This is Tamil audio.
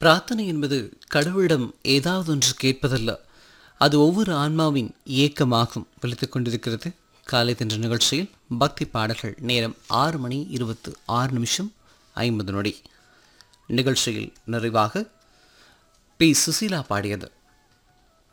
பிரார்த்தனை என்பது கடவுளிடம் ஏதாவது ஒன்று கேட்பதல்ல, அது ஒவ்வொரு ஆன்மாவின் இயக்கமாகும். விழித்துக் கொண்டிருக்கிறது காலை தென்ற நிகழ்ச்சியில் பக்தி பாடல்கள். நேரம் 6:26 நிமிஷம் 50 நொடி. நிகழ்ச்சியில் நிறைவாக பி சுசீலா பாடியது